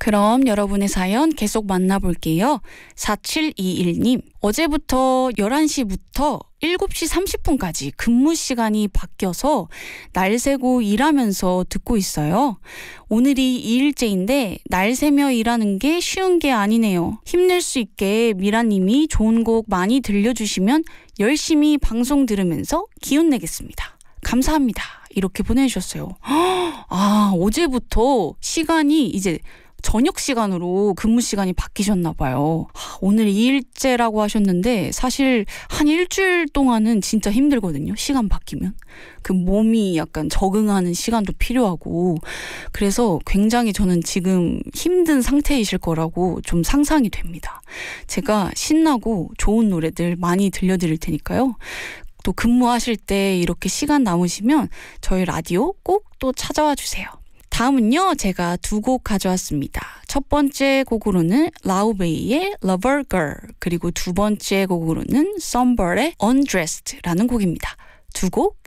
그럼 여러분의 사연 계속 만나볼게요. 4721님, 어제부터 11시부터 7시 30분까지 근무 시간이 바뀌어서 날 새고 일하면서 듣고 있어요. 오늘이 2일째인데 날 새며 일하는 게 쉬운 게 아니네요. 힘낼 수 있게 미라님이 좋은 곡 많이 들려주시면 열심히 방송 들으면서 기운 내겠습니다. 감사합니다. 이렇게 보내주셨어요. 어제부터 시간이 이제 저녁 시간으로 근무 시간이 바뀌셨나 봐요. 오늘 2일째라고 하셨는데 사실 한 일주일 동안은 진짜 힘들거든요. 시간 바뀌면. 그 몸이 약간 적응하는 시간도 필요하고 그래서 굉장히 저는 지금 힘든 상태이실 거라고 좀 상상이 됩니다. 제가 신나고 좋은 노래들 많이 들려드릴 테니까요. 또 근무하실 때 이렇게 시간 남으시면 저희 라디오 꼭 또 찾아와 주세요. 다음은요, 제가 두 곡 가져왔습니다. 첫 번째 곡으로는 라우베이의 Lover Girl, 그리고 두 번째 곡으로는 썸벌의 Undressed라는 곡입니다. 두 곡